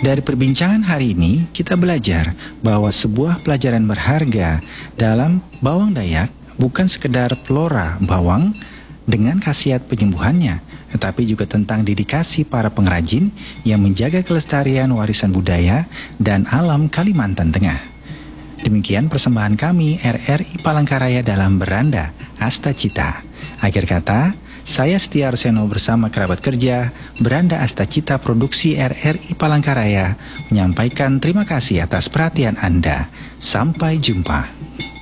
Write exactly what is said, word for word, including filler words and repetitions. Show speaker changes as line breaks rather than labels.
Dari perbincangan hari ini, kita belajar bahwa sebuah pelajaran berharga dalam bawang Dayak bukan sekedar flora bawang dengan khasiat penyembuhannya, tetapi juga tentang dedikasi para pengrajin yang menjaga kelestarian warisan budaya dan alam Kalimantan Tengah. Demikian persembahan kami R R I Palangkaraya dalam Beranda Asta Cita. Akhir kata, saya Setia Arseno bersama kerabat kerja Beranda Asta Cita Produksi R R I Palangkaraya menyampaikan terima kasih atas perhatian Anda. Sampai jumpa.